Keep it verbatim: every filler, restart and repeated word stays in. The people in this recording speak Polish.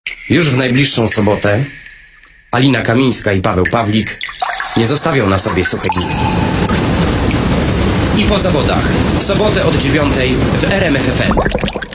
Już w najbliższą sobotę Alina Kamińska i Paweł Pawlik nie zostawią na sobie suchej nitki. I po zawodach w sobotę od dziewiątej w R M F F M.